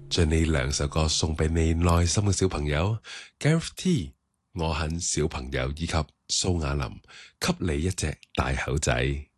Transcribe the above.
將呢兩首歌送俾你內心嘅小朋友 Gareth T 我很小朋友以及蘇雅琳，給你一隻大口仔。